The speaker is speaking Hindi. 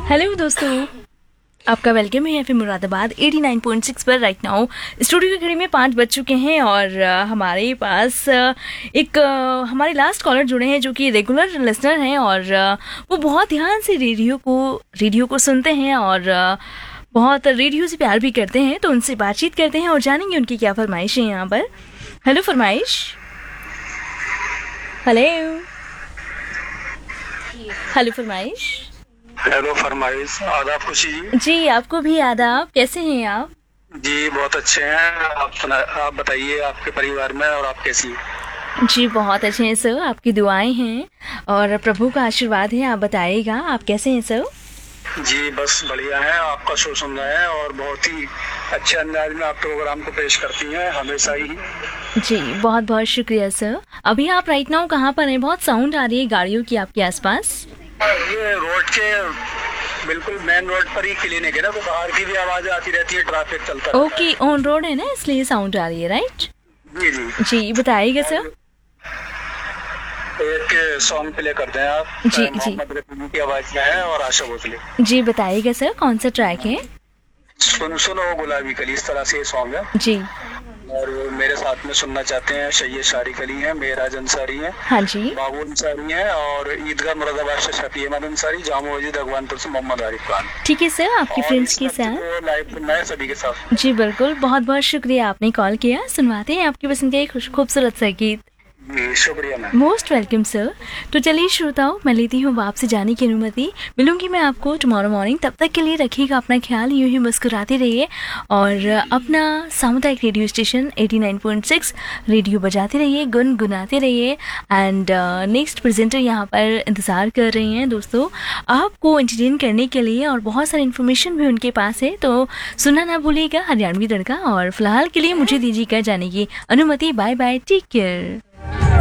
हेलो दोस्तों, आपका वेलकम है एफएम मुरादाबाद 89.6 पर। राइट नाउ स्टूडियो की घड़ी में 5 बज चुके हैं और हमारे पास हमारे लास्ट कॉलर जुड़े हैं जो कि रेगुलर लिसनर हैं और वो बहुत ध्यान से रेडियो को सुनते हैं और बहुत रेडियो से प्यार भी करते हैं। तो उनसे बातचीत करते हैं और जानेंगे उनकी क्या फरमाइश है यहाँ पर। हेलो फरमाइश। हेलो फरमाइश। हेलो फरमाइश। आदाब खुशी जी। जी आपको भी आदाब। कैसे हैं आप? जी बहुत अच्छे हैं। आप बताइए, आपके परिवार में और आप कैसी हैं? जी बहुत अच्छे हैं सर, आपकी दुआएं हैं और प्रभु का आशीर्वाद है। आप बताइएगा आप कैसे हैं सर? जी बस बढ़िया है। आपका शो सुन रहे हैं और बहुत ही अच्छे अंदाज में आप प्रोग्राम को पेश करती हैं हमेशा ही। जी बहुत बहुत शुक्रिया सर। अभी आप राइट नाउ कहाँ पर हैं? बहुत साउंड आ रही है गाड़ियों की आपके आसपास। ये रोड के बिल्कुल मेन रोड पर ही क्लिनिक है ना, तो बाहर की भी आवाज आती रहती है, ट्रैफिक चलता रहता है। ओके, ऑन रोड है ना इसलिए साउंड आ रही है, राइट? जी जी जी बताइएगा सर। एक सॉन्ग प्ले करते हैं आप। जी, मोहम्मद रफी की आवाज में है और आशा भोसले। जी बताइएगा सर, कौन सा ट्रैक है? सुन सुनो गुलाबी कली, इस तरह से ये सॉन्ग है। जी और मेरे साथ में सुनना चाहते हैं सैयद शारिक अली हैं, मेराज अंसारी हैं, हाँ जी, बाबू अंसारी हैं और ईदगाह मुरादाबाद से शफी अहमद अंसारी, जामो मस्जिद अगवानपुर से मोहम्मद आरिफ खान। ठीक है सर, आपके फ्रेंड्स के साथ लाइव सुनना है सभी के साथ। जी बिल्कुल, बहुत बहुत शुक्रिया आपने कॉल किया। सुनवाते हैं आपकी पसंद का एक खूबसूरत सा गीत। जी शुक्रिया मैम। Most welcome sir. तो चलिए श्रोताओं, मैं लेती हूँ आपसे जाने की अनुमति। मिलूंगी मैं आपको टुमारो मॉर्निंग। तब तक के लिए रखिएगा अपना ख्याल, यूं ही मुस्कुराते रहिए और अपना सामुदायिक रेडियो स्टेशन 89.6 रेडियो बजाते रहिए, गुनगुनाते रहिए। एंड नेक्स्ट प्रेजेंटर यहाँ पर इंतज़ार कर रही हैं दोस्तों आपको एंटरटेन करने के लिए और बहुत सारी इन्फॉर्मेशन भी उनके पास है, तो सुनना ना भूलिएगा हरियाणवी तड़का। और फिलहाल के लिए मुझे दीजिएगा जाने की अनुमति। Bye bye, take care.